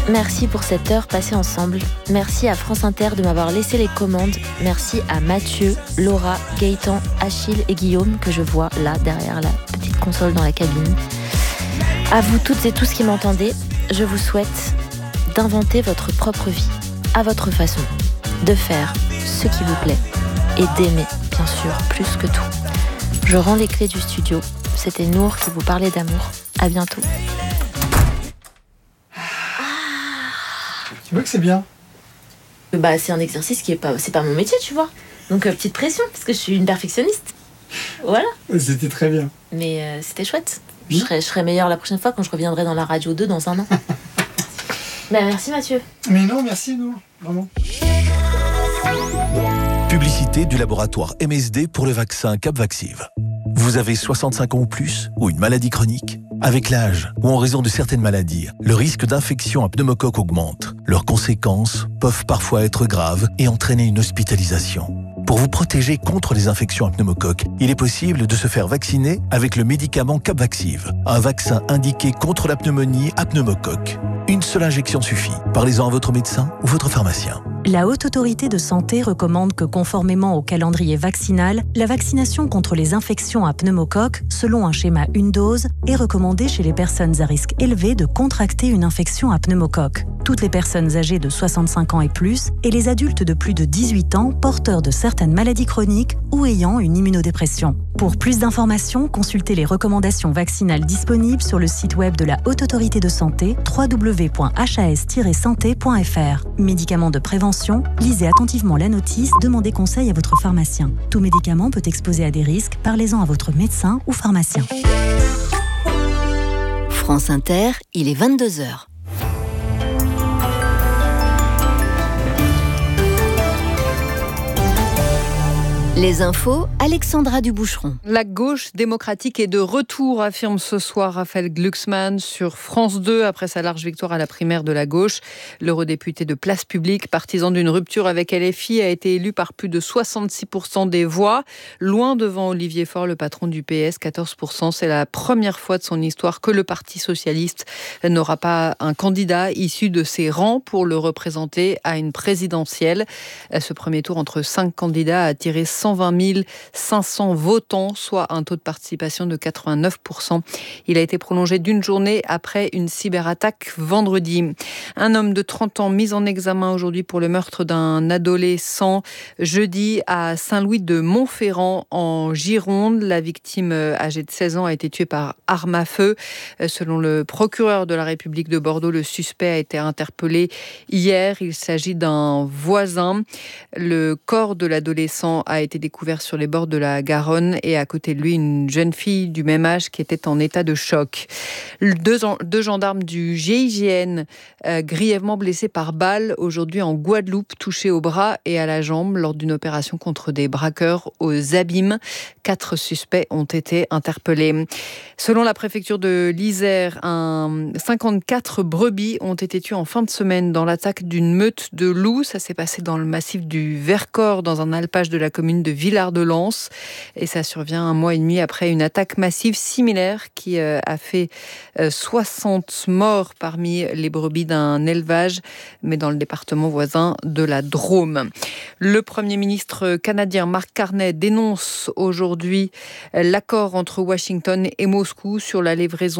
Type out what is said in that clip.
Merci pour cette heure passée ensemble. Merci à France Inter de m'avoir laissé les commandes. Merci à Mathieu, Laura, Gaëtan, Achille et Guillaume que je vois là derrière la petite console dans la cabine. À vous toutes et tous qui m'entendez, je vous souhaite d'inventer votre propre vie à votre façon, de faire ce qui vous plaît et d'aimer, bien sûr, plus que tout. Je rends les clés du studio. C'était Nour qui vous parlait d'amour. À bientôt. Tu vois que c'est bien? C'est un exercice qui c'est pas mon métier, tu vois. Donc petite pression, parce que je suis une perfectionniste. Voilà. C'était très bien. Mais c'était chouette. Je serai meilleure la prochaine fois quand je reviendrai dans la Radio 2 dans un an. Merci Mathieu. Mais non, merci nous, vraiment. Publicité du laboratoire MSD pour le vaccin Capvaxive. Vous avez 65 ans ou plus ou une maladie chronique? Avec l'âge ou en raison de certaines maladies, le risque d'infection à pneumocoque augmente. Leurs conséquences peuvent parfois être graves et entraîner une hospitalisation. Pour vous protéger contre les infections à pneumocoque, il est possible de se faire vacciner avec le médicament Capvaxive, un vaccin indiqué contre la pneumonie à pneumocoque. Une seule injection suffit. Parlez-en à votre médecin ou votre pharmacien. La Haute Autorité de Santé recommande que, conformément au calendrier vaccinal, la vaccination contre les infections à pneumocoque, selon un schéma une dose, est recommandée chez les personnes à risque élevé de contracter une infection à pneumocoque. Toutes les personnes âgées de 65 ans et plus, et les adultes de plus de 18 ans porteurs de certaines maladies chroniques ou ayant une immunodépression. Pour plus d'informations, consultez les recommandations vaccinales disponibles sur le site web de la Haute Autorité de Santé, www.has-santé.fr. Médicaments de prévention, lisez attentivement la notice, demandez conseil à votre pharmacien. Tout médicament peut exposer à des risques, parlez-en à votre médecin ou pharmacien. France Inter, il est 22h. Les infos, Alexandra Duboucheron. La gauche démocratique est de retour, affirme ce soir Raphaël Glucksmann sur France 2 après sa large victoire à la primaire de la gauche. L'eurodéputé de Place Publique, partisan d'une rupture avec LFI, a été élu par plus de 66% des voix, loin devant Olivier Faure, le patron du PS, 14%. C'est la première fois de son histoire que le Parti socialiste n'aura pas un candidat issu de ses rangs pour le représenter à une présidentielle. Ce premier tour entre 5 candidats a attiré 120 500 votants, soit un taux de participation de 89%. Il a été prolongé d'une journée après une cyberattaque vendredi. Un homme de 30 ans mis en examen aujourd'hui pour le meurtre d'un adolescent jeudi à Saint-Louis-de-Montferrand en Gironde. La victime âgée de 16 ans a été tuée par arme à feu. Selon le procureur de la République de Bordeaux, le suspect a été interpellé hier. Il s'agit d'un voisin. Le corps de l'adolescent a été découvert sur les bords de la Garonne et à côté de lui, une jeune fille du même âge qui était en état de choc. Deux gendarmes du GIGN grièvement blessés par balle aujourd'hui en Guadeloupe, touchés au bras et à la jambe lors d'une opération contre des braqueurs aux Abîmes. 4 suspects ont été interpellés. Selon la préfecture de l'Isère, 54 brebis ont été tuées en fin de semaine dans l'attaque d'une meute de loups. Ça s'est passé dans le massif du Vercors, dans un alpage de la commune de Villard-de-Lans. Et ça survient un mois et demi après une attaque massive similaire qui a fait 60 morts parmi les brebis d'un élevage, mais dans le département voisin de la Drôme. Le Premier ministre canadien Mark Carney dénonce aujourd'hui l'accord entre Washington et Moscou sur la livraison